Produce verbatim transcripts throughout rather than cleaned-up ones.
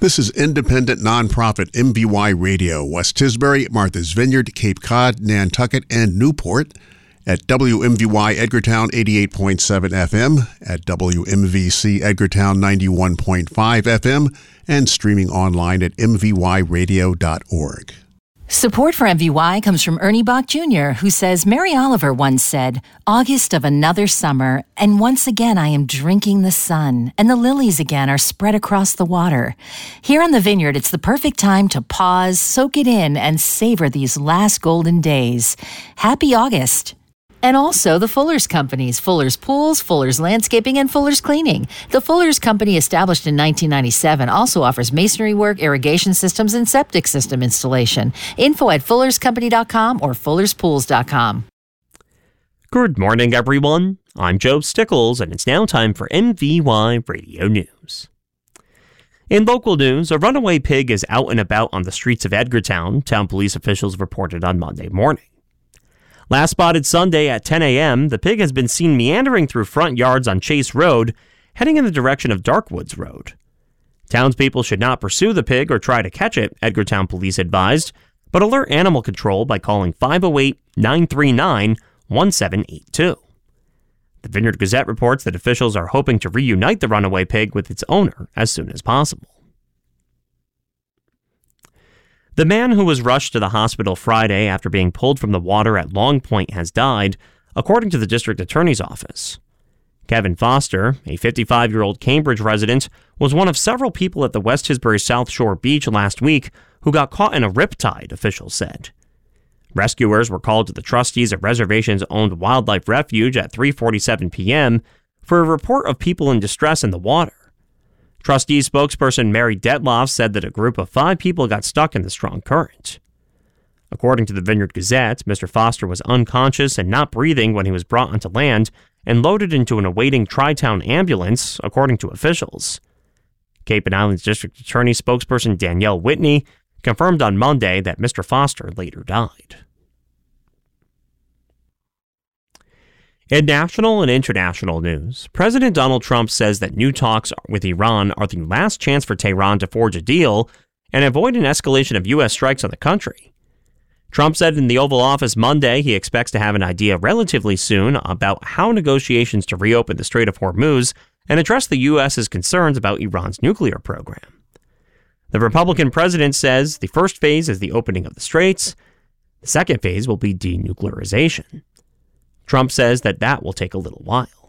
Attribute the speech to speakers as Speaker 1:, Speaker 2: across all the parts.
Speaker 1: This is independent nonprofit M V Y Radio, West Tisbury, Martha's Vineyard, Cape Cod, Nantucket, and Newport, at W M V Y Edgartown eighty-eight point seven F M, at W M V C Edgartown ninety-one point five F M, and streaming online at m v y radio dot org.
Speaker 2: Support for M V Y comes from Ernie Bach Junior, who says, Mary Oliver once said, August of another summer, and once again I am drinking the sun, and the lilies again are spread across the water. Here on the vineyard, it's the perfect time to pause, soak it in, and savor these last golden days. Happy August! And also the Fuller's Companies, Fuller's Pools, Fuller's Landscaping, and Fuller's Cleaning. The Fuller's Company, established in nineteen ninety-seven, also offers masonry work, irrigation systems, and septic system installation. Info at fullers company dot com or fullers pools dot com.
Speaker 3: Good morning, everyone. I'm Joe Stickles, and it's now time for M V Y Radio News. In local news, a runaway pig is out and about on the streets of Edgartown, town police officials reported on Monday morning. Last spotted Sunday at ten a.m., the pig has been seen meandering through front yards on Chase Road, heading in the direction of Darkwoods Road. Townspeople should not pursue the pig or try to catch it, Edgartown police advised, but alert animal control by calling five oh eight, nine three nine, one seven eight two. The Vineyard Gazette reports that officials are hoping to reunite the runaway pig with its owner as soon as possible. The man who was rushed to the hospital Friday after being pulled from the water at Long Point has died, according to the district attorney's office. Kevin Foster, a fifty-five-year-old Cambridge resident, was one of several people at the West Tisbury South Shore Beach last week who got caught in a riptide, officials said. Rescuers were called to the trustees of reservations-owned Wildlife Refuge at three forty-seven p.m. for a report of people in distress in the water. Trustee spokesperson Mary Detloff said that a group of five people got stuck in the strong current. According to the Vineyard Gazette, Mister Foster was unconscious and not breathing when he was brought onto land and loaded into an awaiting Tri-Town ambulance, according to officials. Cape and Islands District Attorney spokesperson Danielle Whitney confirmed on Monday that Mister Foster later died. In national and international news, President Donald Trump says that new talks with Iran are the last chance for Tehran to forge a deal and avoid an escalation of U S strikes on the country. Trump said in the Oval Office Monday he expects to have an idea relatively soon about how negotiations to reopen the Strait of Hormuz and address the U S's concerns about Iran's nuclear program. The Republican president says the first phase is the opening of the straits. The second phase will be denuclearization. Trump says that that will take a little while.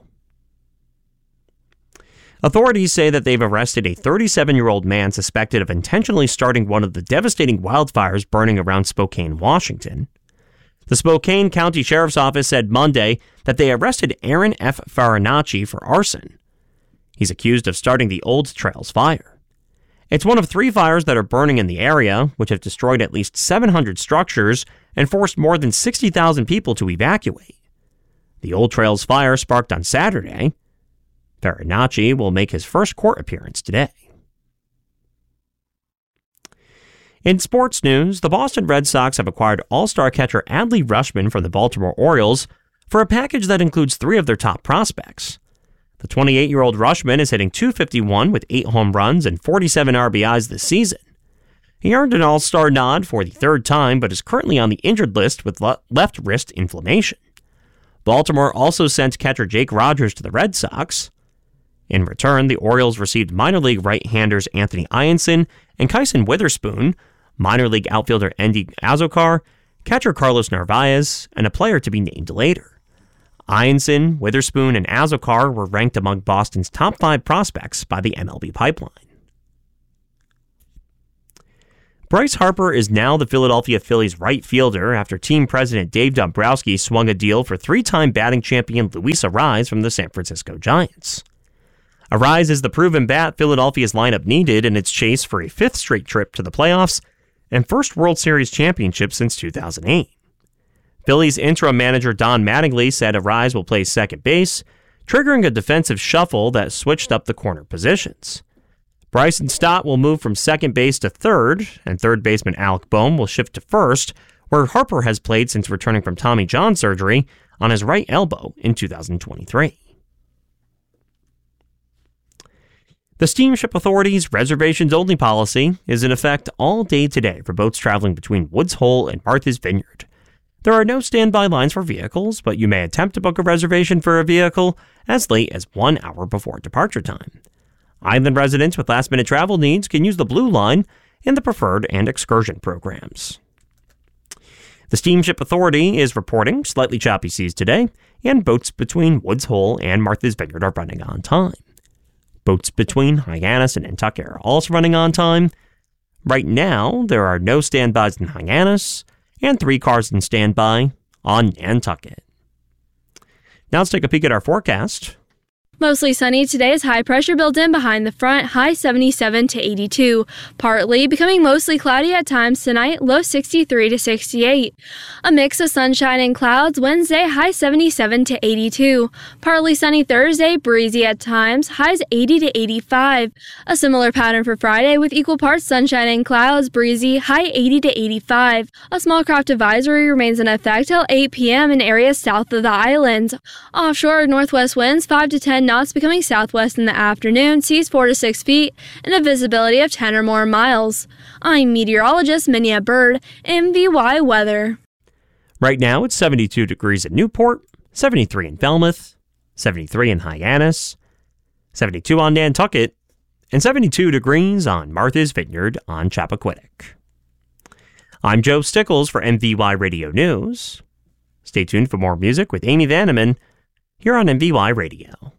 Speaker 3: Authorities say that they've arrested a thirty-seven-year-old man suspected of intentionally starting one of the devastating wildfires burning around Spokane, Washington. The Spokane County Sheriff's Office said Monday that they arrested Aaron F. Farinacci for arson. He's accused of starting the Old Trails fire. It's one of three fires that are burning in the area, which have destroyed at least seven hundred structures and forced more than sixty thousand people to evacuate. The Old Trails fire sparked on Saturday. Farinacci will make his first court appearance today. In sports news, the Boston Red Sox have acquired all-star catcher Adley Rutschman from the Baltimore Orioles for a package that includes three of their top prospects. The twenty-eight-year-old Rutschman is hitting two fifty-one with eight home runs and forty-seven R B Is this season. He earned an all-star nod for the third time, but is currently on the injured list with le- left wrist inflammation. Baltimore also sent catcher Jake Rogers to the Red Sox. In return, the Orioles received minor league right-handers Anthony Ianson and Kyson Witherspoon, minor league outfielder Endy Azokar, catcher Carlos Narvaez, and a player to be named later. Ianson, Witherspoon, and Azokar were ranked among Boston's top five prospects by the M L B Pipeline. Bryce Harper is now the Philadelphia Phillies right fielder after team president Dave Dombrowski swung a deal for three-time batting champion Luis Arraez from the San Francisco Giants. Arraez is the proven bat Philadelphia's lineup needed in its chase for a fifth straight trip to the playoffs and first World Series championship since two thousand eight. Phillies interim manager Don Mattingly said Arraez will play second base, triggering a defensive shuffle that switched up the corner positions. Bryson Stott will move from second base to third, and third baseman Alec Bohm will shift to first, where Harper has played since returning from Tommy John surgery on his right elbow in two thousand twenty-three. The Steamship Authority's reservations-only policy is in effect all day today for boats traveling between Woods Hole and Martha's Vineyard. There are no standby lines for vehicles, but you may attempt to book a reservation for a vehicle as late as one hour before departure time. Island residents with last-minute travel needs can use the Blue Line in the Preferred and Excursion programs. The Steamship Authority is reporting slightly choppy seas today, and boats between Woods Hole and Martha's Vineyard are running on time. Boats between Hyannis and Nantucket are also running on time. Right now, there are no standbys in Hyannis and three cars in standby on Nantucket. Now let's take a peek at our forecast.
Speaker 4: Mostly sunny today as high pressure built in behind the front, high seventy-seven to eighty-two. Partly becoming mostly cloudy at times tonight, low sixty-three to sixty-eight. A mix of sunshine and clouds Wednesday, high seventy-seven to eighty-two. Partly sunny Thursday, breezy at times, highs eighty to eighty-five. A similar pattern for Friday with equal parts sunshine and clouds, breezy, high eighty to eighty-five. A small craft advisory remains in effect till eight p.m. in areas south of the island. Offshore northwest winds five to ten knots becoming southwest in the afternoon, seas four to six feet, and a visibility of ten or more miles. I'm meteorologist Minya Bird, M V Y Weather.
Speaker 3: Right now it's seventy-two degrees in Newport, seventy-three in Falmouth, seventy-three in Hyannis, seventy-two on Nantucket, and seventy-two degrees on Martha's Vineyard on Chappaquiddick. I'm Joe Stickles for M V Y Radio News. Stay tuned for more music with Amy Vanneman here on M V Y Radio.